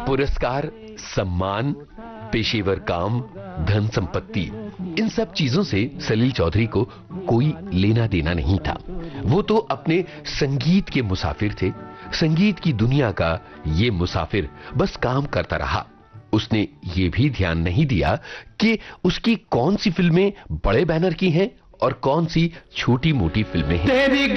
पुरस्कार, सम्मान, पेशेवर काम, धन संपत्ति, इन सब चीजों से सलील चौधरी को कोई लेना देना नहीं था। वो तो अपने संगीत के मुसाफिर थे। संगीत की दुनिया का ये मुसाफिर बस काम करता रहा। उसने ये भी ध्यान नहीं दिया कि उसकी कौन सी फिल्में बड़े बैनर की हैं और कौन सी छोटी मोटी फिल्में हैं। तेरी